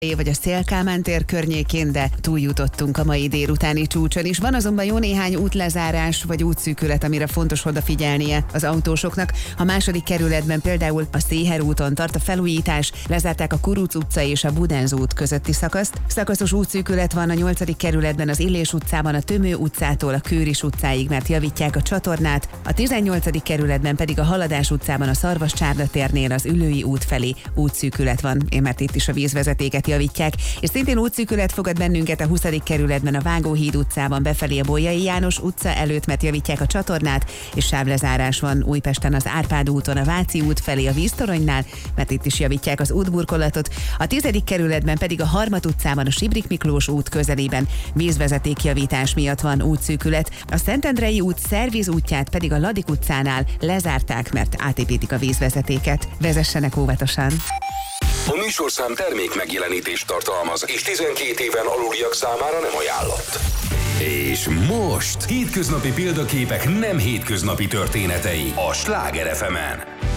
vagy a Széll-Kálmán tér környékén, de túljutottunk a mai délutáni csúcson is. Van azonban jó néhány útlezárás vagy útszűkület, amire fontos odafigyelnie az autósoknak. A második kerületben például a Széher úton tart a felújítás, lezárták a Kuruc utca és a Budenz út közötti szakaszt. Szakaszos útszűkület van a 8. kerületben az Illés utcában a Tömő utcától a Kőris utcáig, mert javítják a csatornát. A 18. kerületben pedig a Haladás utcában a Szarvascsárda térnél az Üllői út felé útszűkület van, mert itt is a vízvezetéket javítják, és szintén útszűkület fogad bennünket a 20. kerületben a Vágóhíd utcában befelé a Bolyai János utca előtt, mert javítják a csatornát, és sávlezárás van Újpesten az Árpád úton a Váci út felé a Víztoronynál, mert itt is javítják az útburkolatot. A 10. kerületben pedig a Harmat utcában a Sibrik Miklós út közelében vízvezetékjavítás miatt van útszűkület. A Szentendrei út szerviz útját pedig a Ladik utcánál lezárták, mert átépítik a vízvezetéket. Vezessenek óvatosan! A műsorszám termék megjelenítést tartalmaz, és 12 éven aluliak számára nem ajánlott. És most hétköznapi példaképek nem hétköznapi történetei a Sláger FM-en.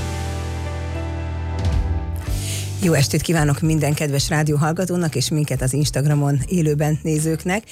Jó estét kívánok minden kedves rádióhallgatónak és minket az Instagramon élőben nézőknek.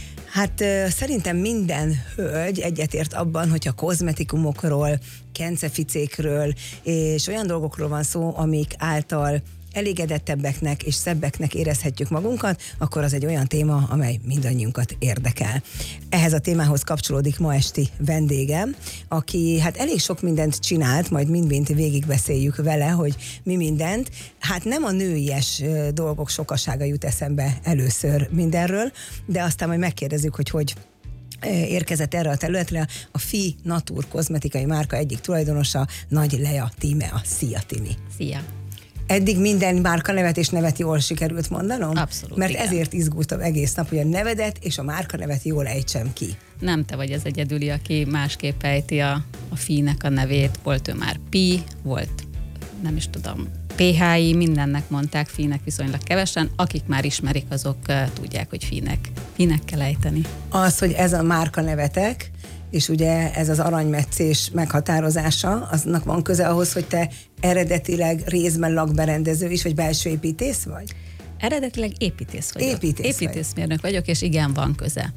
Hát szerintem minden hölgy egyetért abban, hogyha kozmetikumokról, kenceficékről és olyan dolgokról van szó, amik által elégedettebbeknek és szebbeknek érezhetjük magunkat, akkor az egy olyan téma, amely mindannyiunkat érdekel. Ehhez a témához kapcsolódik ma esti vendégem, aki hát elég sok mindent csinált, majd mind-mind végigbeszéljük vele, hogy mi mindent. Hát nem a nőies dolgok sokasága jut eszembe először mindenről, de aztán majd megkérdezzük, hogy érkezett erre a területre a Fi Natur kozmetikai márka egyik tulajdonosa, Nagy Lea Tímea. Szia, Timi! Szia! Eddig minden márkanevet és nevet jól sikerült mondanom? Abszolút, mert igen. Ezért izgultam egész nap, hogy a nevedet és a márkanevet jól ejtsem ki. Nem te vagy az egyedüli, aki másképp ejti a Fi-nek a nevét. Volt ő már Pi, volt nem is tudom, PHI, mindennek mondták, Fi-nek viszonylag kevesen. Akik már ismerik, azok tudják, hogy Fi-nek kell ejteni. Az, hogy ez a márkanevetek, és ugye ez az aranymetszés meghatározása, aznak van köze ahhoz, hogy te eredetileg részben lakberendező is, vagy belső építész vagy? Eredetileg építész vagyok. Építészmérnök vagyok, és igen, van köze.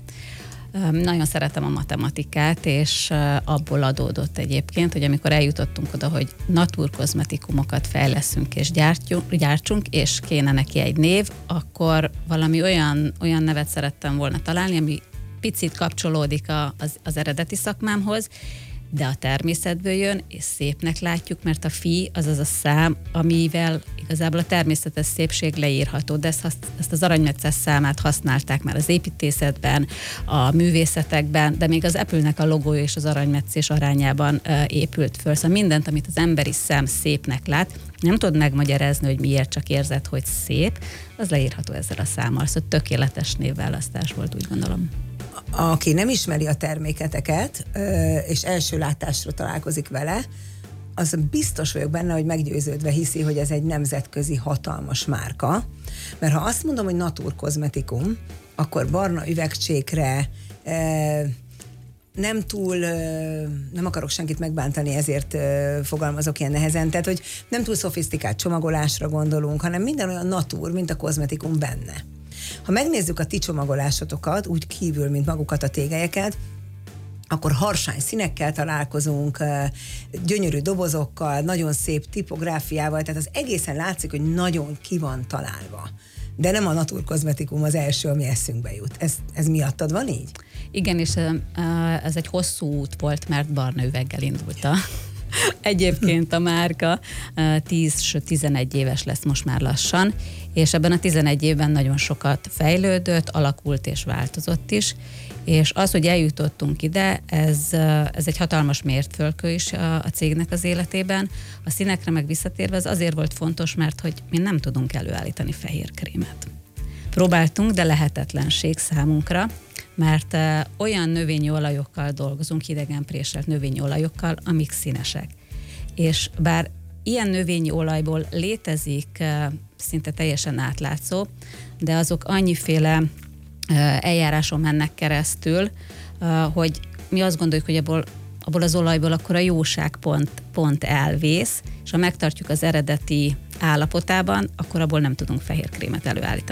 Nagyon szeretem a matematikát, és abból adódott egyébként, hogy amikor eljutottunk oda, hogy naturkozmetikumokat fejleszünk és gyártsunk, és kéne neki egy név, akkor valami olyan nevet szerettem volna találni, ami picit kapcsolódik az eredeti szakmámhoz, de a természetből jön, és szépnek látjuk, mert a Fi az a szám, amivel igazából a természetes szépség leírható, de ezt az aranymetszes számát használták már az építészetben, a művészetekben, de még az Apple-nek a logója és az aranymetszés arányában épült föl. Szóval mindent, amit az emberi szem szépnek lát, nem tudod megmagyarázni, hogy miért, csak érzed, hogy szép, az leírható ezzel a számmal. Szóval tökéletes névválasztás volt, úgy gondolom. Aki nem ismeri a terméketeket, és első látásra találkozik vele, az biztos vagyok benne, hogy meggyőződve hiszi, hogy ez egy nemzetközi hatalmas márka. Mert ha azt mondom, hogy naturkozmetikum, akkor barna üvegcsékre, nem akarok senkit megbántani, ezért fogalmazok ilyen nehezen, tehát hogy nem túl szofisztikált csomagolásra gondolunk, hanem minden olyan natur, mint a kozmetikum benne. Ha megnézzük a ti csomagolásotokat, úgy kívül, mint magukat a tégelyeket, akkor harsány színekkel találkozunk, gyönyörű dobozokkal, nagyon szép tipográfiával, tehát az egészen látszik, hogy nagyon ki van találva. De nem a naturkozmetikum az első, ami eszünkbe jut. Ez miattad van így? Igen, és ez egy hosszú út volt, mert barna üveggel indult egyébként a márka. 10-11 éves lesz most már lassan, és ebben a 11 évben nagyon sokat fejlődött, alakult és változott is, és az, hogy eljutottunk ide, ez egy hatalmas mértföldkő is a cégnek az életében. A színekre meg visszatérve ez azért volt fontos, mert hogy mi nem tudunk előállítani fehér krémet. Próbáltunk, de lehetetlenség számunkra, mert olyan növényi olajokkal dolgozunk, hidegen préselt növényi olajokkal, amik színesek. És bár ilyen növényi olajból létezik szinte teljesen átlátszó, de azok annyiféle eljáráson mennek keresztül, hogy mi azt gondoljuk, hogy abból az olajból akkor a jóság pont elvész, és ha megtartjuk az eredeti állapotában, akkor abból nem tudunk fehér krémet előállítani.